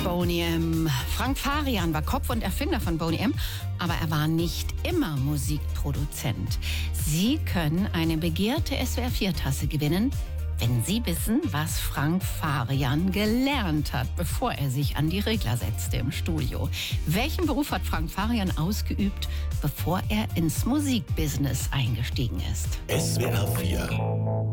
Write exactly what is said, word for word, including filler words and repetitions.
Boney M. Frank Farian war Kopf und Erfinder von Boney M., aber er war nicht immer Musikproduzent. Sie können eine begehrte S W R vier Tasse gewinnen, wenn Sie wissen, was Frank Farian gelernt hat, bevor er sich an die Regler setzte im Studio. Welchen Beruf hat Frank Farian ausgeübt, bevor er ins Musikbusiness eingestiegen ist? S W R vier